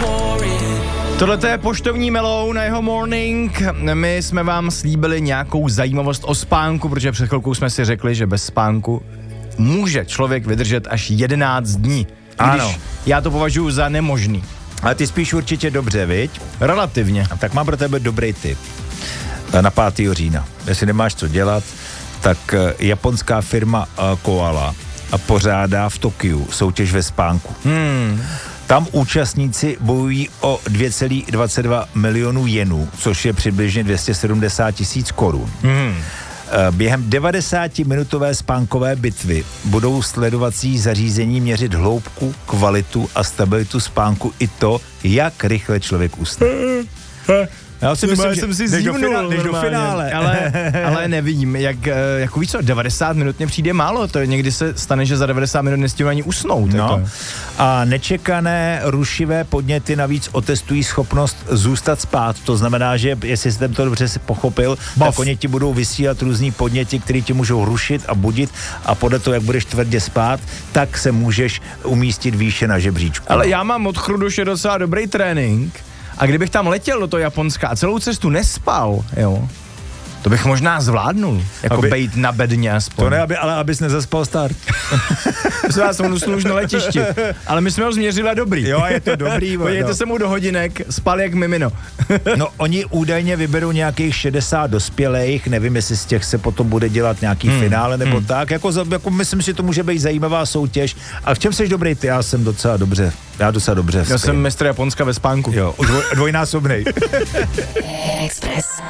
Tohle je poštovní melou na jeho morning. My jsme vám slíbili nějakou zajímavost o spánku, protože před chvilkou jsme si řekli, že bez spánku může člověk vydržet až 11 dní. Ano. Když já to považuji za nemožný. Ale ty spíš určitě dobře, viď? Relativně. Tak mám pro tebe dobrý tip. Na 5. října. Jestli nemáš co dělat, tak japonská firma Koala pořádá v Tokiu soutěž ve spánku. Tam účastníci bojují o 2,22 milionů jenů, což je přibližně 270 000 korun. Během 90-minutové spánkové bitvy budou sledovací zařízení měřit hloubku, kvalitu a stabilitu spánku i to, jak rychle člověk usne. Já si myslím, že jdeš do finále. Ale nevím, jako víš co, 90 minut mě přijde málo, to někdy se stane, že za 90 minut nestihnu ani usnout. No. Jako. A nečekané rušivé podněty navíc otestují schopnost zůstat spát. To znamená, že jestli jsem to dobře si pochopil, tak oni ti budou vysílat různý podněty, které ti můžou rušit a budit a podle toho, jak budeš tvrdě spát, tak se můžeš umístit výše na žebříčku. Ale já mám od chruduše docela dobrý trénink. A kdybych tam letěl do toho Japonska a celou cestu nespal, jo, to bych možná zvládnul, jako bejt na bedně aspoň. To ne, ale abys nezaspal start. Já jsem usnul už na letišti, ale my jsme ho změřili a dobrý. Jo, je to dobrý. Podívejte se mu do hodinek, spal jak mimino. No, oni údajně vyberou nějakých 60 dospělých, nevím, jestli z těch se potom bude dělat nějaký finále nebo tak, jako myslím si, že to může být zajímavá soutěž. A v čem jsi dobrý ty? Já jsem docela dobře. Já jsem mistr Japonska ve spánku. Jo, dvojnásobnej. Express.